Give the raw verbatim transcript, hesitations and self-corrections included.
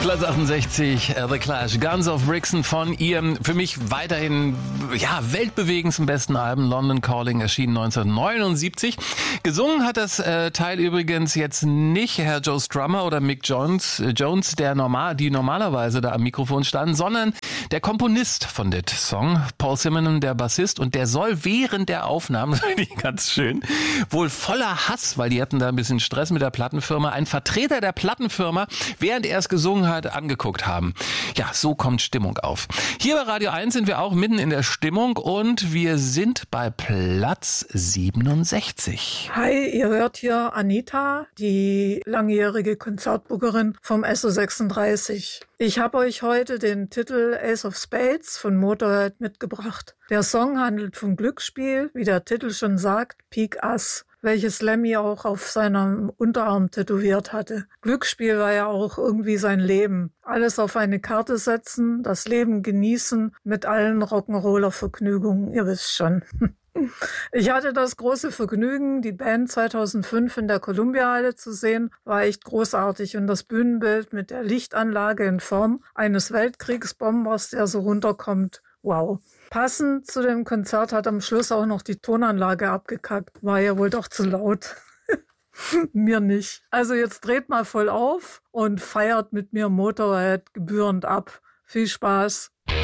Platz achtundsechzig, The Clash, Guns of Brixton von ihrem für mich weiterhin ja, weltbewegendsten besten Album London Calling, erschienen neunzehnhundertneunundsiebzig. Gesungen hat das äh, Teil übrigens jetzt nicht Herr Joe Strummer oder Mick Jones, äh, Jones, der normal, die normalerweise da am Mikrofon standen, sondern der Komponist von dem Song, Paul Simonon, der Bassist, und der soll während der Aufnahmen, das finde ich ganz schön, wohl voller Hass, weil die hatten da ein bisschen Stress mit der Plattenfirma, einen Vertreter der Plattenfirma, während er es gesungen hat, angeguckt haben. Ja, so kommt Stimmung auf. Hier bei Radio eins sind wir auch mitten in der Stimmung und wir sind bei Platz siebenundsechzig. Hi, ihr hört hier Anita, die langjährige Konzertbookerin vom S O sechsunddreißig. Ich habe euch heute den Titel Ace of Spades von Motorhead mitgebracht. Der Song handelt vom Glücksspiel, wie der Titel schon sagt, Pik Ass, welches Lemmy auch auf seinem Unterarm tätowiert hatte. Glücksspiel war ja auch irgendwie sein Leben. Alles auf eine Karte setzen, das Leben genießen mit allen Rock'n'Roller-Vergnügungen, ihr wisst schon. Ich hatte das große Vergnügen, die Band zweitausendfünf in der Columbia-Halle zu sehen, war echt großartig, und das Bühnenbild mit der Lichtanlage in Form eines Weltkriegsbombers, der so runterkommt, wow. Passend zu dem Konzert hat am Schluss auch noch die Tonanlage abgekackt, war ja wohl doch zu laut. Mir nicht. Also jetzt dreht mal voll auf und feiert mit mir Motorhead gebührend ab. Viel Spaß.